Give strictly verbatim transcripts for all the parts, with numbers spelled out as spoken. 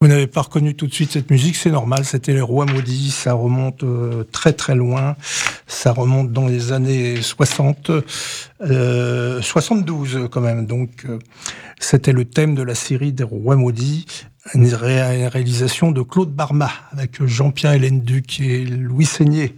Vous n'avez pas reconnu tout de suite cette musique, c'est normal, c'était les Rois Maudits, ça remonte euh, très très loin, ça remonte dans les années soixante, euh, soixante-douze quand même, donc euh, c'était le thème de la série des Rois Maudits, une, ré- une réalisation de Claude Barma, avec Jean-Pierre Hélène Duc et Louis Seigné.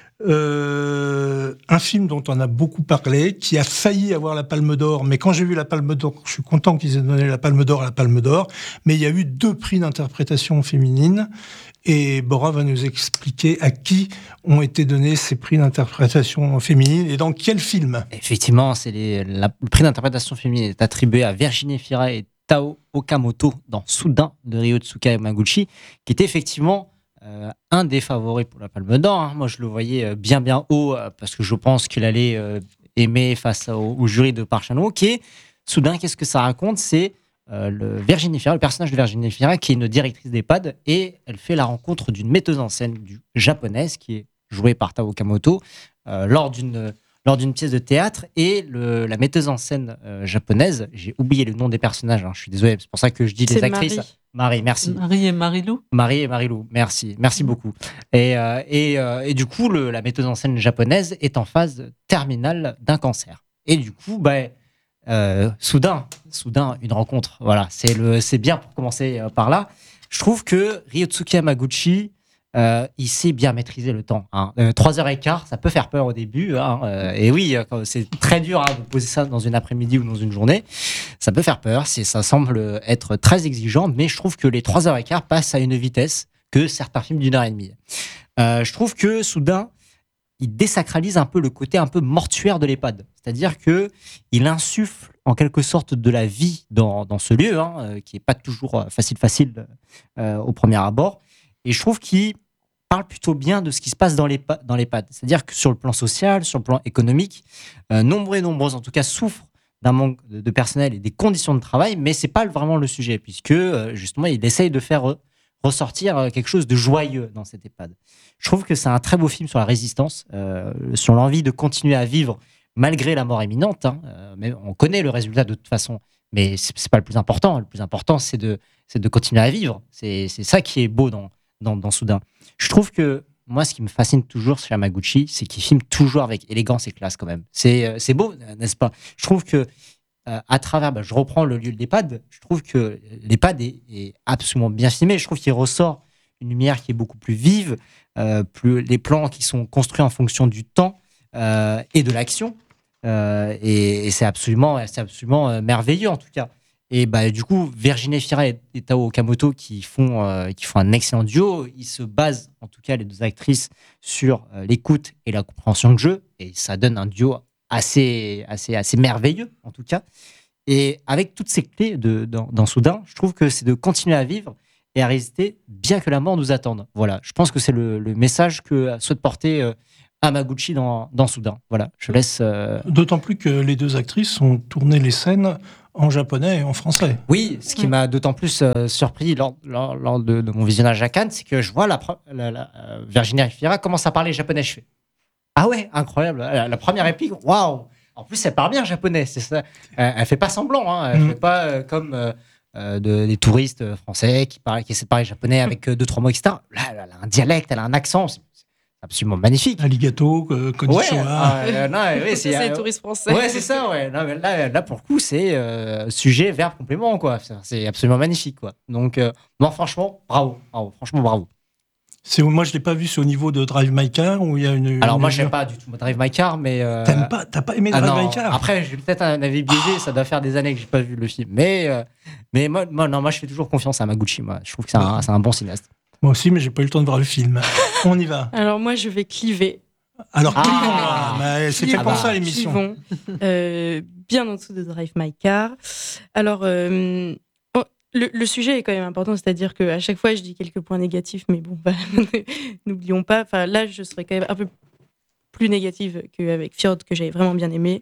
Euh, un film dont on a beaucoup parlé, qui a failli avoir la Palme d'Or, mais quand j'ai vu la Palme d'Or, je suis content qu'ils aient donné la Palme d'Or à la Palme d'Or, mais il y a eu deux prix d'interprétation féminine, et Bora va nous expliquer à qui ont été donnés ces prix d'interprétation féminine, et dans quel film. Effectivement, c'est les, la, le prix d'interprétation féminine est attribué à Virginie Fira et Tao Okamoto dans Soudain de Ryotsuka Yamaguchi, qui était effectivement Euh, un des favoris pour la Palme d'Or. Hein. Moi, je le voyais euh, bien, bien haut euh, parce que je pense qu'il allait euh, aimer face au, au jury de Park Chan-wook. Qui est Soudain, qu'est-ce que ça raconte ? C'est euh, le Virginie Fira, le personnage de Virginie Fira, qui est une directrice d'EHPAD et elle fait la rencontre d'une metteuse en scène du, japonaise qui est jouée par Tao Okamoto euh, lors d'une lors d'une pièce de théâtre et le, la metteuse en scène euh, japonaise, j'ai oublié le nom des personnages, hein, je suis désolé, c'est pour ça que je dis c'est les actrices. Marie. Marie, merci. Marie et Marilou. Marie et Marilou, merci, merci beaucoup. Et, euh, et, euh, et du coup, le, la metteuse en scène japonaise est en phase terminale d'un cancer. Et du coup, bah, euh, soudain, soudain, une rencontre. Voilà, c'est le, c'est bien pour commencer euh, par là. Je trouve que Ryotsuka Yamaguchi, euh, il sait bien maîtriser le temps. Hein. Euh, trois heures et quart, ça peut faire peur au début. Hein, euh, et oui, c'est très dur hein, de poser ça dans une après-midi ou dans une journée. Ça peut faire peur. C'est, ça semble être très exigeant, mais je trouve que les trois heures et quart passent à une vitesse que certains films d'une heure et demie. Euh, je trouve que soudain, il désacralise un peu le côté un peu mortuaire de l'EHPAD. C'est-à-dire que il insuffle en quelque sorte de la vie dans, dans ce lieu, hein, euh, qui n'est pas toujours facile, facile euh, au premier abord. Et je trouve qu'il parle plutôt bien de ce qui se passe dans l'EHPAD. Dans l'EHPAD. C'est-à-dire que sur le plan social, sur le plan économique, euh, nombreux et nombreuses, en tout cas, souffrent d'un manque de, de personnel et des conditions de travail, mais c'est pas vraiment le sujet, puisque euh, justement, il essaye de faire re- ressortir quelque chose de joyeux dans cette EHPAD. Je trouve que c'est un très beau film sur la résistance, euh, sur l'envie de continuer à vivre malgré la mort imminente. Hein, euh, mais on connaît le résultat de toute façon, mais c'est, c'est pas le plus important. Le plus important, c'est de, c'est de continuer à vivre. C'est, c'est ça qui est beau dans Dans, dans Soudain. Je trouve que moi, ce qui me fascine toujours chez Yamaguchi, c'est qu'il filme toujours avec élégance et classe quand même. C'est, c'est beau, n'est-ce pas ? Je trouve que euh, à travers, bah, je reprends le lieu de l'EHPAD, je trouve que l'EHPAD est, est absolument bien filmé. Je trouve qu'il ressort une lumière qui est beaucoup plus vive, euh, plus, les plans qui sont construits en fonction du temps euh, et de l'action. Euh, et, et c'est absolument, c'est absolument euh, merveilleux en tout cas. Et bah, du coup, Virginie Fira et, et Tao Okamoto qui font, euh, qui font un excellent duo. Ils se basent, en tout cas, les deux actrices, sur euh, l'écoute et la compréhension de jeu. Et ça donne un duo assez, assez, assez merveilleux, en tout cas. Et avec toutes ces clés de, dans, dans Soudain, je trouve que c'est de continuer à vivre et à résister, bien que la mort nous attende. Voilà, je pense que c'est le, le message que souhaite porter euh, Yamaguchi dans, dans Soudain. Voilà, je laisse... Euh... D'autant plus que les deux actrices ont tourné les scènes en japonais et en français. Oui, ce qui m'a d'autant plus euh, surpris lors, lors, lors de, de mon visionnage à Cannes, c'est que je vois la, la, la euh, Virginie Fira commence à parler japonais. Je fais ah ouais, incroyable. La, la première réplique, waouh. En plus, elle parle bien japonais. C'est ça. Elle, elle fait pas semblant. Hein. Elle mm. fait pas euh, comme euh, euh, de, des touristes français qui parlent, qui essaient de parler japonais avec euh, deux trois mots, et cetera. Là, elle a un dialecte, elle a un accent. C'est, absolument magnifique. Alligato, euh, konnichiwa. Ouais, euh, non, ouais, c'est, c'est les touristes français. Ouais, c'est ça, ouais. Non, mais là, là, pour le coup, c'est euh, sujet, verbe, complément, quoi. C'est absolument magnifique, quoi. Donc, euh, non, franchement, bravo. bravo. Franchement, bravo. C'est, moi, je ne l'ai pas vu, c'est au niveau de Drive My Car où il y a une. Alors, une... moi, je n'aime pas du tout Drive My Car, mais. Euh... T'aimes pas, t'as pas aimé Drive ah, My Car ? Après, j'ai peut-être un avis biaisé, oh. Ça doit faire des années que je n'ai pas vu le film. Mais, euh, mais moi, moi, non, moi, je fais toujours confiance à Yamaguchi, moi. Je trouve que c'est un, c'est un bon cinéaste. Moi aussi, mais j'ai pas eu le temps de voir le film. On y va. Alors moi, je vais cliver. Alors, ah, clivons, ah, mais c'est fait pour bah, ça l'émission. Clivons, euh, bien en dessous de Drive My Car. Alors, euh, oh, le, le sujet est quand même important, c'est-à-dire qu'à chaque fois, je dis quelques points négatifs, mais bon, bah, n'oublions pas. Enfin, là, je serais quand même un peu plus négative qu'avec Fjord, que j'avais vraiment bien aimé.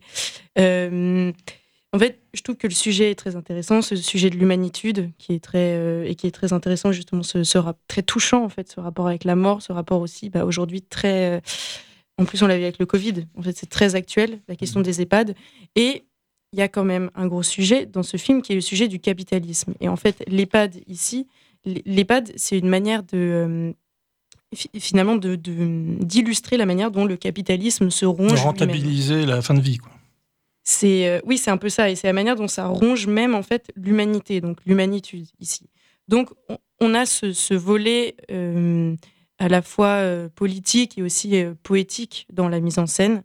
Euh, En fait, je trouve que le sujet est très intéressant, ce sujet de l'humanitude, qui est très euh, et qui est très intéressant justement, ce, ce rap, très touchant en fait, ce rapport avec la mort, ce rapport aussi, bah, aujourd'hui très. Euh, en plus, on l'a vu avec le Covid. En fait, c'est très actuel la question des EHPAD. Et il y a quand même un gros sujet dans ce film qui est le sujet du capitalisme. Et en fait, l'EHPAD ici, l'EHPAD, c'est une manière de euh, finalement de, de, d'illustrer la manière dont le capitalisme se ronge. De rentabiliser lui-même. La fin de vie, quoi. C'est, euh, oui, c'est un peu ça. Et c'est la manière dont ça ronge même, en fait, l'humanité, donc l'humanitude, ici. Donc, on, on a ce, ce volet euh, à la fois euh, politique et aussi euh, poétique dans la mise en scène.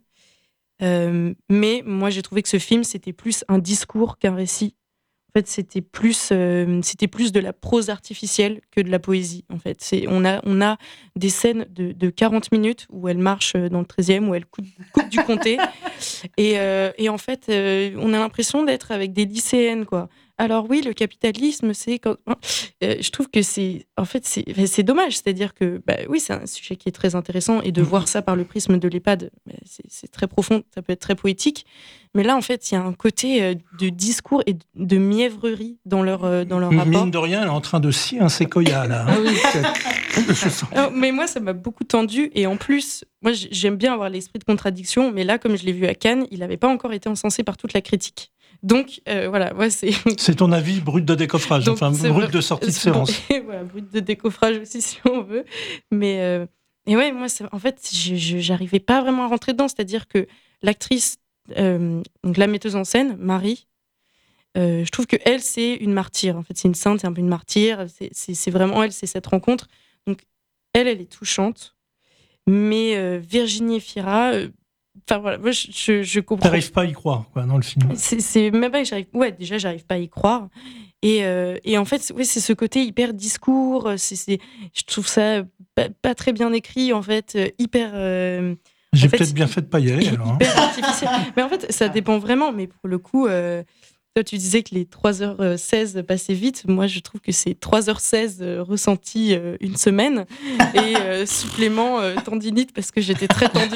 Euh, mais moi, j'ai trouvé que ce film, c'était plus un discours qu'un récit. En fait, c'était plus, euh, c'était plus de la prose artificielle que de la poésie. En fait, c'est, on a, on a des scènes de, de quarante minutes où elle marche dans le treizième, où elle coupe, coupe du comté, et, euh, et en fait, euh, on a l'impression d'être avec des lycéennes, quoi. Alors oui, le capitalisme, c'est quand... euh, je trouve que c'est, en fait, c'est, c'est dommage. C'est-à-dire que, bah, oui, c'est un sujet qui est très intéressant, et de voir ça par le prisme de l'EHPAD, bah, c'est, c'est très profond, ça peut être très poétique. Mais là, en fait, il y a un côté de discours et de mièvrerie dans leur, euh, dans leur Mine rapport. Mine de rien, elle est en train de scier un séquoia, là. Hein. Je sens. Alors, mais moi, ça m'a beaucoup tendu. Et en plus, moi, j'aime bien avoir l'esprit de contradiction. Mais là, comme je l'ai vu à Cannes, il n'avait pas encore été encensé par toute la critique. Donc, euh, voilà, moi, c'est... C'est ton avis brut de décoffrage, Donc, enfin, brut vrai, de sortie de séance. Voilà, brut de décoffrage aussi, si on veut. Mais, euh, et ouais, moi, en fait, je n'arrivais pas vraiment à rentrer dedans. C'est-à-dire que l'actrice, euh, donc la metteuse en scène, Marie, euh, je trouve que elle, c'est une martyre. En fait, c'est une sainte, c'est un peu une martyre. C'est, c'est, c'est vraiment elle, c'est cette rencontre. Donc, elle, elle est touchante. Mais euh, Virginie Efira... Euh, Enfin voilà, moi je, je, je comprends. T'arrives pas à y croire, quoi, dans le film. C'est, c'est même pas que j'arrive. Ouais, déjà j'arrive pas à y croire. Et, euh, et en fait, ouais, c'est ce côté hyper discours. C'est, c'est, je trouve ça pas, pas très bien écrit, en fait, hyper. Euh, J'ai en fait, peut-être bien fait de pas y aller. Alors, hyper hein. artificiel. Mais en fait, ça dépend vraiment. Mais pour le coup, euh, toi, tu disais que les trois heures seize passaient vite. Moi, je trouve que c'est trois heures seize euh, ressenti euh, une semaine. Et euh, supplément euh, tendinite parce que j'étais très tendue.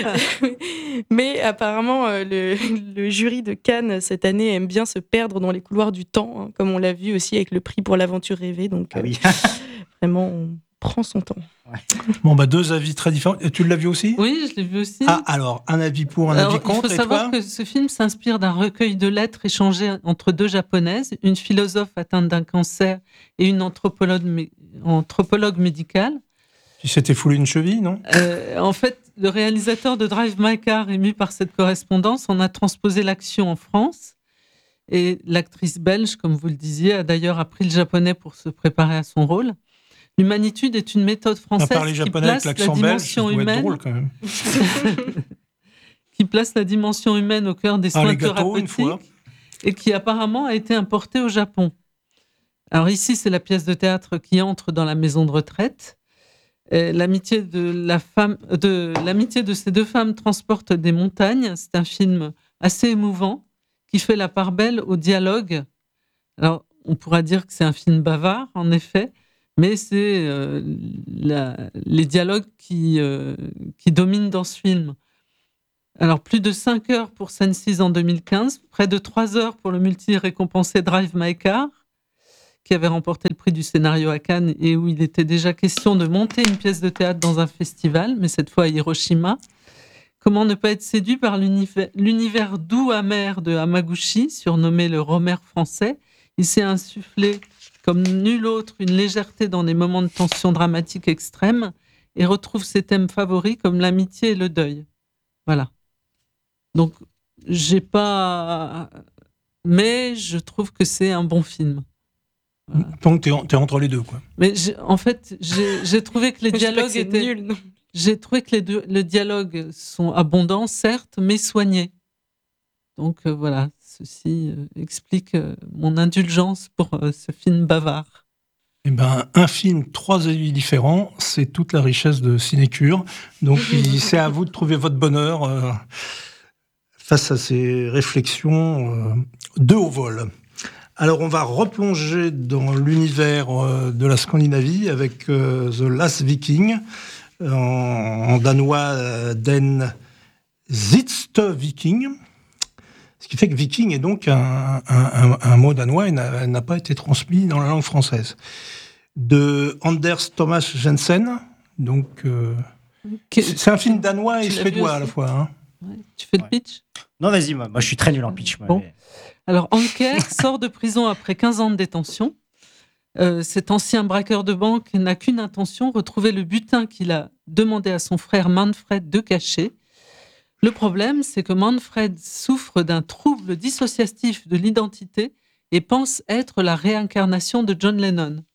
Mais apparemment, euh, le, le jury de Cannes cette année aime bien se perdre dans les couloirs du temps, hein, comme on l'a vu aussi avec le prix pour l'aventure rêvée. Donc, euh, ah oui. Vraiment, on prend son temps. Ouais. Bon, bah, deux avis très différents. Et tu l'as vu aussi ? Oui, je l'ai vu aussi. Ah, alors, un avis pour, un alors, avis contre. Il faut savoir que ce film s'inspire d'un recueil de lettres échangées entre deux japonaises, une philosophe atteinte d'un cancer et une anthropologue, anthropologue médicale. Qui s'était foulé une cheville, non ? euh, En fait, le réalisateur de Drive My Car, ému par cette correspondance, en a transposé l'action en France. Et l'actrice belge, comme vous le disiez, a d'ailleurs appris le japonais pour se préparer à son rôle. L'humanitude est une méthode française qui place la dimension belge, humaine, drôle, quand même. qui place la dimension humaine au cœur des soins ah, gâteaux, thérapeutiques et qui apparemment a été importée au Japon. Alors ici, c'est la pièce de théâtre qui entre dans la maison de retraite. Et l'amitié de la femme, de l'amitié de ces deux femmes transporte des montagnes. C'est un film assez émouvant qui fait la part belle au dialogue. Alors, on pourra dire que c'est un film bavard, en effet. Mais c'est euh, la, les dialogues qui, euh, qui dominent dans ce film. Alors, plus de cinq heures pour Sense en deux mille quinze, près de trois heures pour le multi-récompensé Drive My Car, qui avait remporté le prix du scénario à Cannes et où il était déjà question de monter une pièce de théâtre dans un festival, mais cette fois à Hiroshima. Comment ne pas être séduit par l'univers, l'univers doux amer de Hamaguchi, surnommé le Romer français. Il s'est insufflé comme nul autre, une légèreté dans des moments de tension dramatique extrême et retrouve ses thèmes favoris comme l'amitié et le deuil. Voilà. Donc, j'ai pas... Mais je trouve que c'est un bon film. Voilà. Donc, t'es, en, t'es entre les deux, quoi. Mais j'ai, en fait, j'ai, j'ai trouvé que les dialogues que étaient... nul, non. J'ai trouvé que les, deux, les dialogues sont abondants, certes, mais soignés. Donc, euh, voilà. Ceci euh, explique euh, mon indulgence pour euh, ce film bavard. Eh ben, un film, trois avis différents, c'est toute la richesse de Cinécure. Donc, il, c'est à vous de trouver votre bonheur euh, face à ces réflexions euh, de haut vol. Alors, on va replonger dans l'univers euh, de la Scandinavie avec euh, The Last Viking, en, en danois euh, Den Siste Viking. Ce qui fait que viking est donc un, un, un, un mot danois et n'a, n'a pas été transmis dans la langue française. De Anders Thomas Jensen, donc euh, que, c'est un film danois et suédois à la fois. Hein. Ouais. Tu fais le pitch ? Non, vas-y, moi, moi je suis très nul en pitch. Moi, bon. mais... Alors, Anker sort de prison après quinze ans de détention. Euh, cet ancien braqueur de banque n'a qu'une intention, retrouver le butin qu'il a demandé à son frère Manfred de cacher. Le problème, c'est que Manfred souffre d'un trouble dissociatif de l'identité et pense être la réincarnation de John Lennon.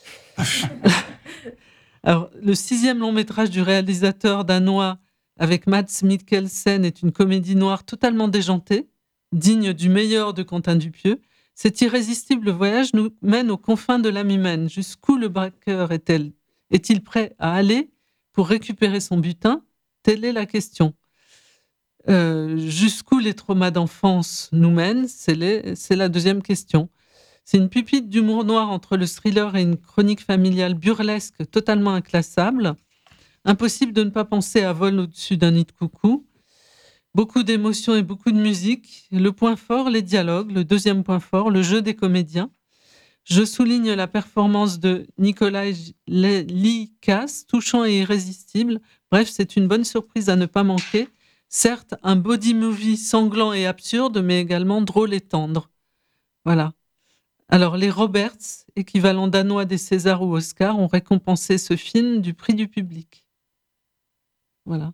Alors, le sixième long métrage du réalisateur danois avec Mads Mikkelsen est une comédie noire totalement déjantée, digne du meilleur de Quentin Dupieux. Cet irrésistible voyage nous mène aux confins de l'âme humaine. Jusqu'où le braqueur est-il, est-il prêt à aller pour récupérer son butin ? Telle est la question. Euh, jusqu'où les traumas d'enfance nous mènent ? C'est, les, c'est la deuxième question. C'est une pupille d'humour noir entre le thriller et une chronique familiale burlesque totalement inclassable. Impossible de ne pas penser à Vol au-dessus d'un nid de coucou. Beaucoup d'émotions et beaucoup de musique. Le point fort, les dialogues. Le deuxième point fort, le jeu des comédiens. Je souligne la performance de Nikolai Likas, touchant et irrésistible. Bref, c'est une bonne surprise à ne pas manquer. Certes, un body movie sanglant et absurde, mais également drôle et tendre. Voilà. Alors, les Roberts, équivalent danois des Césars ou Oscars, ont récompensé ce film du prix du public. Voilà.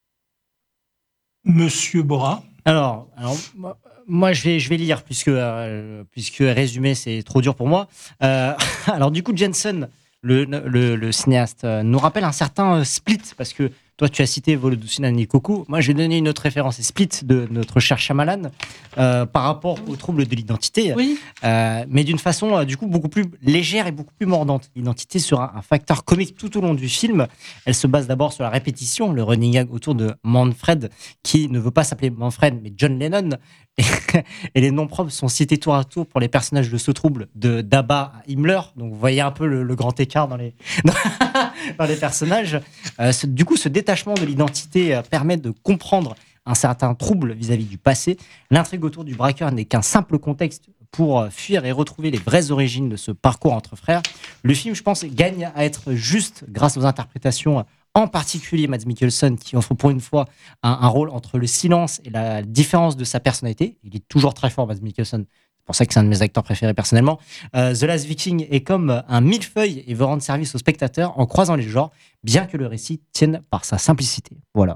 Monsieur Bora. Alors, alors moi, je vais, je vais lire, puisque, euh, puisque résumé, c'est trop dur pour moi. Euh, alors, du coup, Jensen, le, le, le cinéaste, euh, nous rappelle un certain euh, Split, parce que toi, tu as cité Vol au-dessus d'un nid de coucou. Moi, je vais donner une autre référence, c'est Split de notre cher Shyamalan, euh, par rapport aux troubles de l'identité, oui. euh, mais d'une façon, euh, du coup, beaucoup plus légère et beaucoup plus mordante. L'identité sera un facteur comique tout au long du film. Elle se base d'abord sur la répétition, le running gag autour de Manfred, qui ne veut pas s'appeler Manfred, mais John Lennon. Et, et les noms propres sont cités tour à tour pour les personnages de ce trouble, de Daba à Himmler. Donc, vous voyez un peu le, le grand écart dans les, dans les personnages. Euh, ce, du coup, ce détachement de l'identité euh, permet de comprendre un certain trouble vis-à-vis du passé. L'intrigue autour du braqueur n'est qu'un simple contexte pour euh, fuir et retrouver les vraies origines de ce parcours entre frères. Le film, je pense, gagne à être juste grâce aux interprétations, en particulier Mads Mikkelsen, qui offre pour une fois un, un rôle entre le silence et la différence de sa personnalité. Il est toujours très fort, Mads Mikkelsen. C'est pour ça que c'est un de mes acteurs préférés personnellement. Euh, The Last Viking est comme un millefeuille et veut rendre service aux spectateurs en croisant les genres, bien que le récit tienne par sa simplicité. Voilà.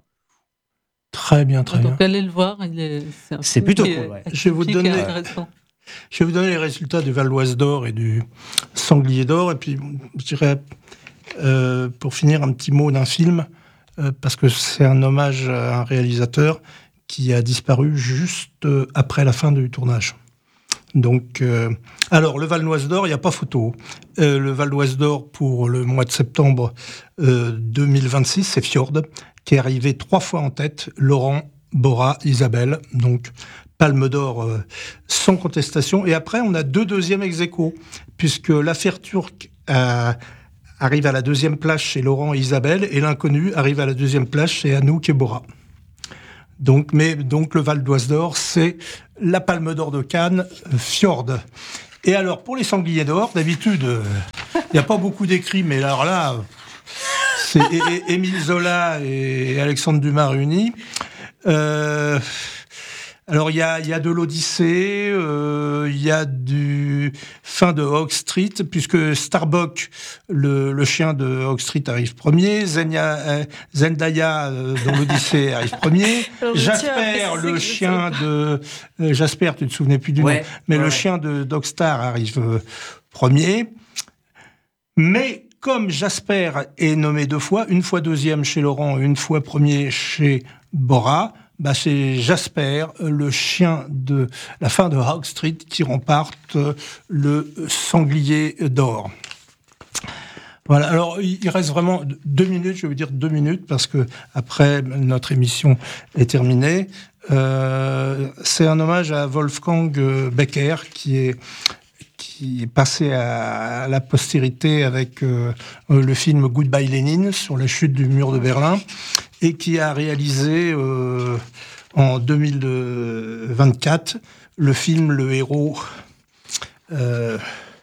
Très bien, très Donc, bien. allez le voir. Il est, c'est un C'est film plutôt qui cool, est- ouais. Je vais vous qui est donner- intéressant. Je vais vous donner les résultats du Val-d'Oise d'or et du Sanglier d'or. Et puis, je dirais, euh, pour finir, un petit mot d'un film, euh, parce que c'est un hommage à un réalisateur qui a disparu juste euh, après la fin du tournage. Donc, euh, alors, le Val-d'Oise d'or, il n'y a pas photo. Euh, le Val-d'Oise d'or pour le mois de septembre euh, deux mille vingt-six, c'est Fjord, qui est arrivé trois fois en tête. Laurent, Bora, Isabelle. Donc, Palme d'or euh, sans contestation. Et après, on a deux deuxièmes ex aequo, puisque l'affaire turque euh, arrive à la deuxième place chez Laurent et Isabelle, et l'inconnu arrive à la deuxième place chez Anouk et Bora. Donc, mais donc le Val d'Oise d'or, c'est la Palme d'or de Cannes, euh, Fjord. Et alors, pour les sangliers d'or, d'habitude, il euh, n'y a pas beaucoup d'écrits, mais alors là, euh, c'est é- é- Émile Zola et Alexandre Dumas réunis. Euh, alors, il y a, il y a de l'Odyssée, euh, il y a du fin de Hawk Street, puisque Starbuck, le, le chien de Hawk Street, arrive premier, Zenia, euh, Zendaya, euh, dans l'Odyssée, arrive premier, Alors, je tiens à Jasper, préciser le que je chien de... euh, Jasper, tu ne te souvenais plus du Ouais, nom, mais ouais, le ouais. chien de Dogstar arrive euh, premier. Mais comme Jasper est nommé deux fois, une fois deuxième chez Laurent, une fois premier chez Bora, bah c'est Jasper, le chien de la fin de Hawk Street, qui remporte le sanglier d'or. Voilà, alors il reste vraiment deux minutes, je vais vous dire deux minutes, parce que après notre émission est terminée. Euh, c'est un hommage à Wolfgang Becker, qui est qui est passé à la postérité avec euh, le film Goodbye Lénine sur la chute du mur de Berlin, et qui a réalisé euh, en deux mille vingt-quatre le film Le Héros, euh,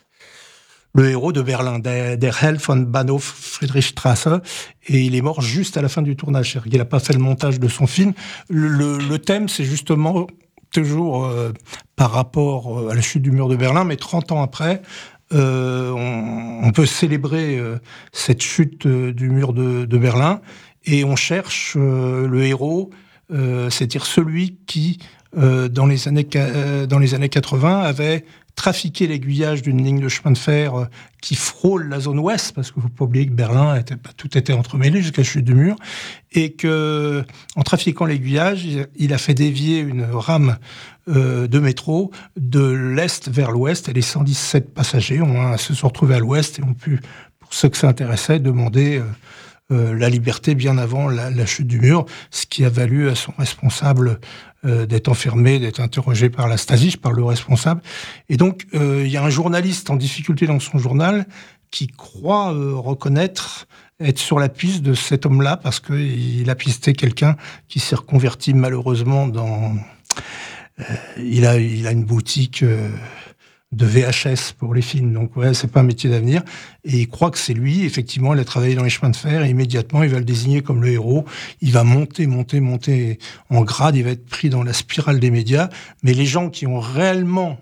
le héros de Berlin, Der, der Held von Bahnhof Friedrichstraße, et il est mort juste à la fin du tournage. C'est-à-dire qu'il n'a pas fait le montage de son film. Le, le, le thème, c'est justement toujours euh, par rapport à la chute du mur de Berlin, mais trente ans après, euh, on, on peut célébrer euh, cette chute euh, du mur de, de Berlin, et on cherche euh, le héros, euh, c'est-à-dire celui qui, euh, dans les années euh, dans les années quatre-vingts, avait trafiqué l'aiguillage d'une ligne de chemin de fer euh, qui frôle la zone ouest, parce qu'il ne faut pas oublier que Berlin, était, bah, tout était entremêlé jusqu'à la chute du mur, et que, en trafiquant l'aiguillage, il, il a fait dévier une rame euh, de métro de l'est vers l'ouest, et les cent dix-sept passagers ont, se sont retrouvés à l'ouest et ont pu, pour ceux que ça intéressait, demander euh, euh, la liberté bien avant la, la chute du mur, ce qui a valu à son responsable euh, d'être enfermé, d'être interrogé par la Stasi, je parle le responsable. Et donc, euh, il y a un journaliste en difficulté dans son journal qui croit euh, reconnaître, être sur la piste de cet homme-là, parce qu'il a pisté quelqu'un qui s'est reconverti malheureusement dans... Euh, il, a, il a une boutique... Euh, de V H S pour les films, donc ouais, c'est pas un métier d'avenir, et il croit que c'est lui. Effectivement, il a travaillé dans les chemins de fer, et immédiatement, il va le désigner comme le héros. Il va monter, monter, monter en grade, il va être pris dans la spirale des médias, mais les gens qui ont réellement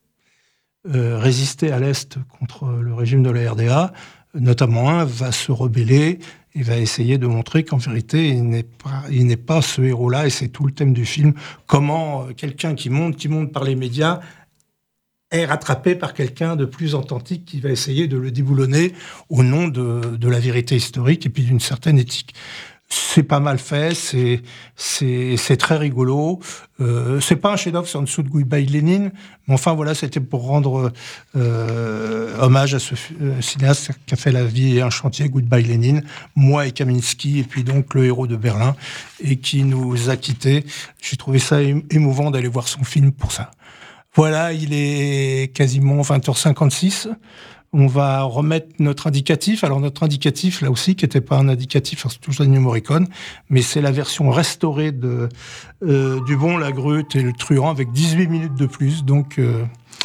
euh, résisté à l'Est contre le régime de la R D A, notamment un, va se rebeller, et va essayer de montrer qu'en vérité, il n'est pas, il n'est pas ce héros-là, et c'est tout le thème du film. Comment quelqu'un qui monte, qui monte par les médias, est rattrapé par quelqu'un de plus authentique qui va essayer de le déboulonner au nom de, de la vérité historique et puis d'une certaine éthique. C'est pas mal fait, c'est, c'est, c'est très rigolo. Euh, c'est pas un chef-d'œuvre, c'est en dessous de Goodbye Lénine, mais enfin voilà, c'était pour rendre euh, hommage à ce euh, cinéaste qui a fait La vie et un chantier, Goodbye Lénine, moi et Kaminski, et puis donc le héros de Berlin, et qui nous a quittés. J'ai trouvé ça émouvant d'aller voir son film pour ça. Voilà, il est quasiment vingt heures cinquante-six. On va remettre notre indicatif. Alors, notre indicatif, là aussi, qui n'était pas un indicatif, c'est toujours Ennio Morricone, mais c'est la version restaurée de euh, du Bon, la Grute et le Truand, avec dix-huit minutes de plus. Donc, euh,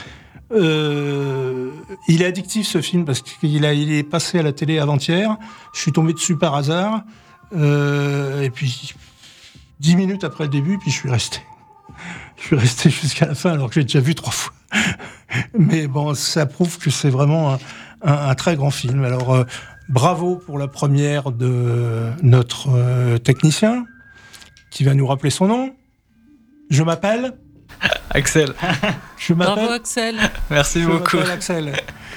euh, il est addictif, ce film, parce qu'il a, il est passé à la télé avant-hier. Je suis tombé dessus par hasard. Euh, et puis, dix minutes après le début, puis je suis resté. Je suis resté jusqu'à la fin, alors que j'ai déjà vu trois fois. Mais bon, ça prouve que c'est vraiment un, un, un très grand film. Alors, euh, bravo pour la première de notre euh, technicien, qui va nous rappeler son nom. Je m'appelle... Axel. Je m'appelle... Bravo Axel. Merci Je beaucoup. m'appelle Axel.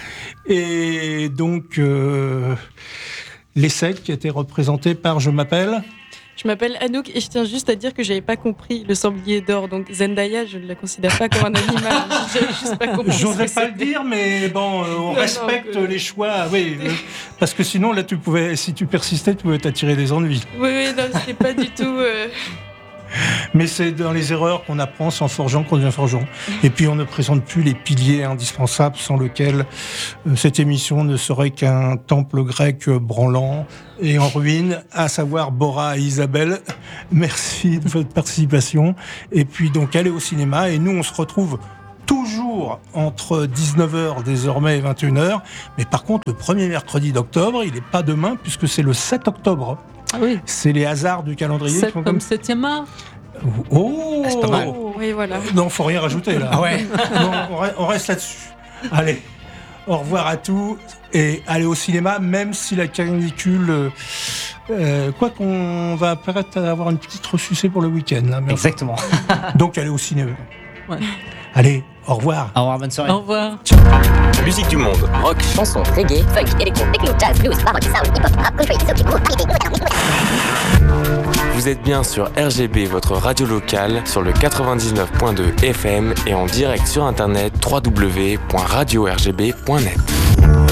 Et donc, euh, l'essai qui a été représenté par Je m'appelle... Je m'appelle Anouk et je tiens juste à dire que j'avais pas compris le sanglier d'or. Donc Zendaya, je ne la considère pas comme un animal. J'avais juste pas compris. J'oserais ce que pas le c'était. dire, mais bon, euh, on Non, respecte non, euh, les choix. Oui, euh, parce que sinon, là, tu pouvais, si tu persistais, tu pouvais t'attirer des ennuis. Oui, oui, non, c'était pas du tout. euh, Mais c'est dans les erreurs qu'on apprend sans forgeant qu'on devient forgeron. Et puis on ne présente plus les piliers indispensables sans lesquels euh, cette émission ne serait qu'un temple grec branlant et en ruine, à savoir Bora et Isabelle. Merci de votre participation. Et puis donc allez au cinéma, et nous on se retrouve toujours entre dix-neuf heures désormais et vingt et une heures. Mais par contre, le premier mercredi d'octobre, il n'est pas demain puisque c'est le sept octobre. Ah oui. C'est les hasards du calendrier. sept qui font comme comme... septième art. Oh, c'est pas mal. Oh, oui, voilà. Non, faut rien rajouter là. Ah ouais. Non, on reste, on reste là-dessus. Allez, au revoir à tous et allez au cinéma, même si la canicule. Euh, euh, quoi qu'on va apparaître à avoir une petite ressucée pour le week-end. Là, mais Exactement. enfin, donc allez au cinéma. Ouais. Allez, au revoir. Au revoir, bonne soirée. Au revoir. Musique du monde, rock, Chansons, reggae, funk, électro, techno, jazz, blues, baroque, soul, hip-hop, rap, country, soul, hip-hop. vous êtes bien sur R G B, votre radio locale, sur le quatre-vingt-dix-neuf point deux F M et en direct sur internet w w w point radio r g b point net.